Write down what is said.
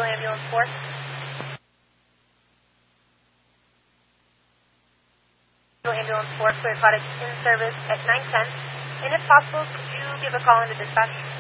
Ambulance 4. Ambulance 4, Clear Cottage in service at 9:10. And if possible, could you give a call into dispatch?